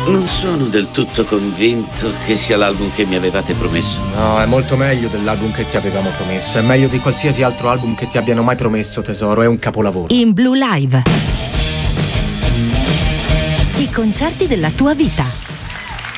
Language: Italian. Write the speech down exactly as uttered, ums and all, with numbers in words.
Non sono del tutto convinto che sia l'album che mi avevate promesso. No, è molto meglio dell'album che ti avevamo promesso. È meglio di qualsiasi altro album che ti abbiano mai promesso, tesoro. È un capolavoro. In Blue Live. I concerti della tua vita.